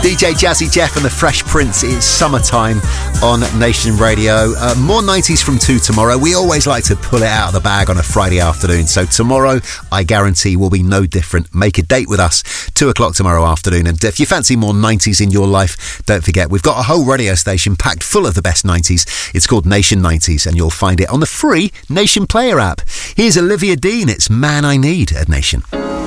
DJ Jazzy Jeff and the Fresh Prince. It's summertime on Nation Radio. More 90s from 2 tomorrow. We always like to pull it out of the bag on a Friday afternoon. So tomorrow, I guarantee, will be no different. Make a date with us, 2 o'clock tomorrow afternoon. And if you fancy more 90s in your life, don't forget, we've got a whole radio station packed full of the best 90s. It's called Nation 90s, and you'll find it on the free Nation Player app. Here's Olivia Dean. It's Man I Need at Nation.